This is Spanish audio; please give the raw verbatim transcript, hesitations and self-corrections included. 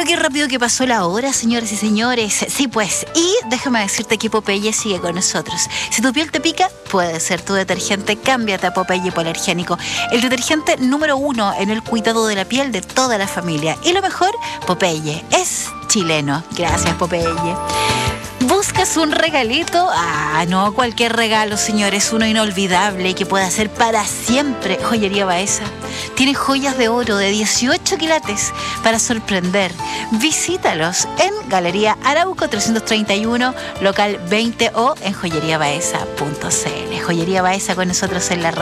Pero qué rápido que pasó la hora, señoras y señores. Sí, pues, y déjame decirte que Popeye sigue con nosotros. Si tu piel te pica, puede ser tu detergente. Cámbiate a Popeye Hipoalergénico, el detergente número uno en el cuidado de la piel de toda la familia. Y lo mejor, Popeye es chileno. Gracias, Popeye. ¿Buscas un regalito? Ah, no, cualquier regalo, señores, uno inolvidable que pueda ser para siempre. Joyería Baeza tiene joyas de oro de dieciocho quilates para sorprender. Visítalos en Galería Arauco trescientos treinta y uno, local veinte o en joyería baeza punto c l. Joyería Baeza con nosotros en la radio.